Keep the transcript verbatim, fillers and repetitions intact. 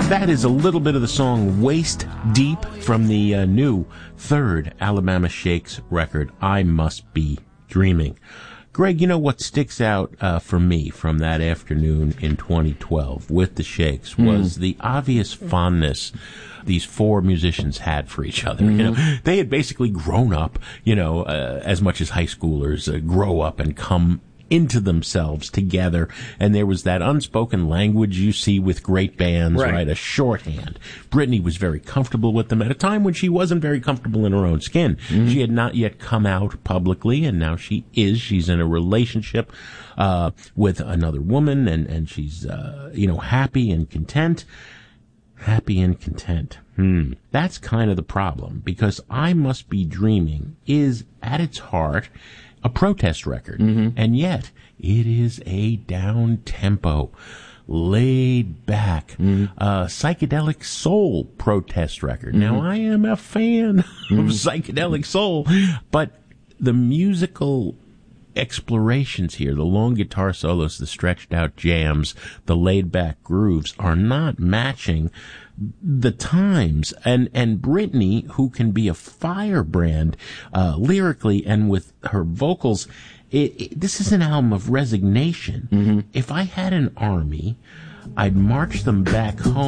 That is a little bit of the song Waist Deep from the uh, new third Alabama Shakes record, I Must Be Dreaming. Greg, you know what sticks out uh, for me from that afternoon in twenty twelve with the Shakes was mm. the obvious fondness these four musicians had for each other. Mm-hmm. You know, they had basically grown up, you know, uh, as much as high schoolers uh, grow up and come into themselves together, and there was that unspoken language you see with great bands, right. right? A shorthand. Brittany was very comfortable with them at a time when she wasn't very comfortable in her own skin. Mm-hmm. She had not yet come out publicly, and now she is. She's in a relationship uh with another woman, and, and she's, uh you know, happy and content. Happy and content. Hmm. That's kind of the problem, because I Must Be Dreaming is, at its heart, a protest record, mm-hmm. and yet it is a down-tempo, laid-back, mm-hmm. uh, psychedelic soul protest record. Mm-hmm. Now, I am a fan mm-hmm. of psychedelic soul, but the musical explorations here, the long guitar solos, the stretched-out jams, the laid-back grooves, are not matching the times. And and Brittany, who can be a firebrand uh, lyrically and with her vocals, it, it, this is an album of resignation. Mm-hmm. If I had an army, I'd march them back home.